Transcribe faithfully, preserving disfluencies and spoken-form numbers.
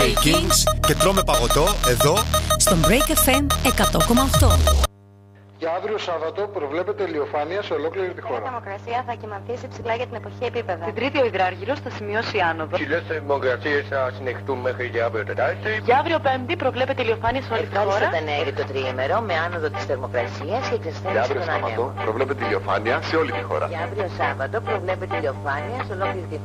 οι Kings και τρώμε παγωτό εδώ στον Break εφ εμ εκατό κόμμα οκτώ. Για αύριο Σάββατο προβλέπεται ηλιοφάνεια σε ολόκληρη τη χώρα. Η θερμοκρασία θα κυμανθήσει ψηλά για την εποχή επίπεδα. Την Τρίτη ο υδράργυρος θα σημειώσει άνοδο. Ψηλές θερμοκρασίες θα συνεχιστούν μέχρι και αύριο Τετάρτη. Για αύριο Πέμπτη προβλέπεται ηλιοφάνεια σε όλη τη χώρα. Ευχάριστο τα νέο το τριήμερο με άνοδο της θερμοκρασίας και εξασθένηση των ανέμων. Για αύριο Σάββατο προβλέπεται ηλιοφάνεια σε όλη τη χώρα. Για αύριο Σάββατο προβλέπεται ηλιοφάνεια σε ολόκληρη τη